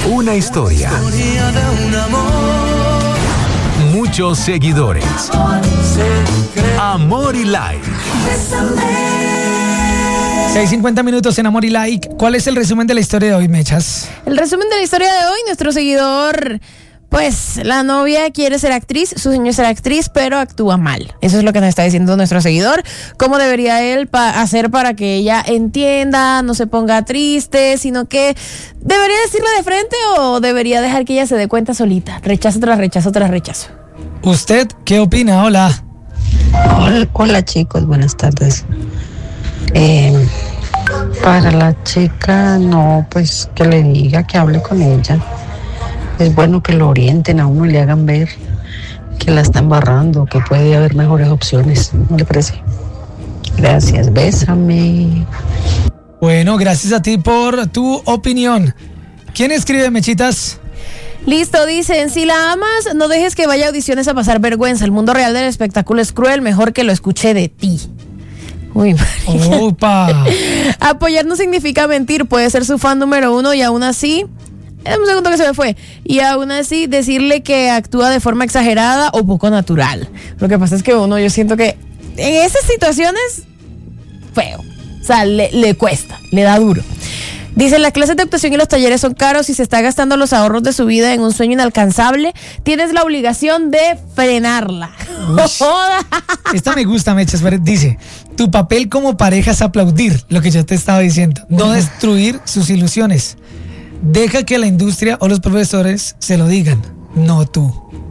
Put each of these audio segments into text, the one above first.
Una historia. Muchos seguidores. Amor y like. 6:50 minutos en Amor y Like. ¿Cuál es el resumen de la historia de hoy, Mechas? El resumen de la historia de hoy, nuestro seguidor, pues la novia quiere ser actriz, su sueño es ser actriz, pero actúa mal. Eso es lo que nos está diciendo nuestro seguidor. ¿Cómo debería él hacer para que ella entienda, no se ponga triste, sino que debería decirle de frente o debería dejar que ella se dé cuenta solita? Rechazo tras rechazo tras rechazo. ¿Usted qué opina? Hola. Hola chicos, buenas tardes. Para la chica, no, pues que le diga, que hable con ella. Es bueno que lo orienten a uno y le hagan ver que la está embarrando, que puede haber mejores opciones. ¿No le parece? Gracias, bésame. Bueno, gracias a ti por tu opinión. ¿Quién escribe, Mechitas? Listo, dicen, si la amas, no dejes que vaya a audiciones a pasar vergüenza. El mundo real del espectáculo es cruel, mejor que lo escuche de ti. Uy, María. ¡Opa! Apoyar no significa mentir, puede ser su fan número uno y aún así, un segundo que se me fue, y aún así decirle que actúa de forma exagerada o poco natural. Lo que pasa es que yo siento que en esas situaciones, feo, o sea, le cuesta, le da duro. Dice, las clases de actuación y los talleres son caros y se está gastando los ahorros de su vida en un sueño inalcanzable. Tienes la obligación de frenarla. Esta me gusta, Mechas. Dice, tu papel como pareja es aplaudir lo que yo te estaba diciendo, no destruir sus ilusiones. Deja que la industria o los profesores se lo digan, no tú.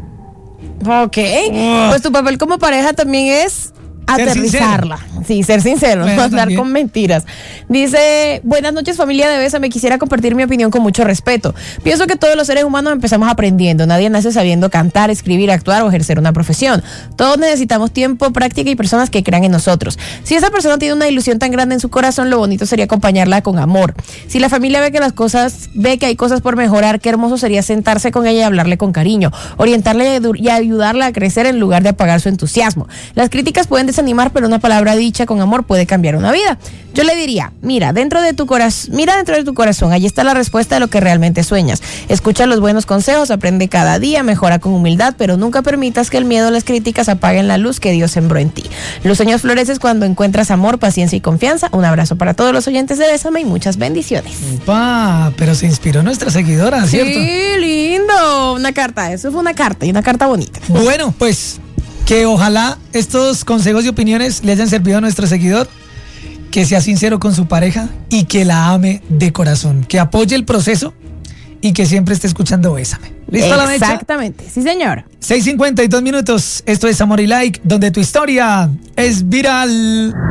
Ok, pues tu papel como pareja también es aterrizarla. Sí, ser sincero, bueno, no andar también con mentiras. Dice, buenas noches familia de Bésame, quisiera compartir mi opinión con mucho respeto. Pienso que todos los seres humanos empezamos aprendiendo. Nadie nace sabiendo cantar, escribir, actuar o ejercer una profesión. Todos necesitamos tiempo, práctica y personas que crean en nosotros. Si esa persona tiene una ilusión tan grande en su corazón, lo bonito sería acompañarla con amor. Si la familia ve que hay cosas por mejorar, qué hermoso sería sentarse con ella y hablarle con cariño, orientarle y ayudarla a crecer en lugar de apagar su entusiasmo. Las críticas pueden desanimar, pero una palabra dicha con amor puede cambiar una vida. Yo le diría, mira dentro de tu corazón, allí está la respuesta de lo que realmente sueñas. Escucha los buenos consejos, aprende cada día, mejora con humildad, pero nunca permitas que el miedo o las críticas apaguen la luz que Dios sembró en ti. Los sueños florecen cuando encuentras amor, paciencia y confianza. Un abrazo para todos los oyentes de Bésame y muchas bendiciones. Opa, pero se inspiró nuestra seguidora, ¿cierto? Sí, lindo. Una carta, eso fue una carta y una carta bonita. Bueno, pues que ojalá estos consejos y opiniones le hayan servido a nuestro seguidor, que sea sincero con su pareja y que la ame de corazón, que apoye el proceso y que siempre esté escuchando Bésame. ¿Listo la mecha? Exactamente, sí señor. 6:52 minutos, esto es Amor y Like, donde tu historia es viral.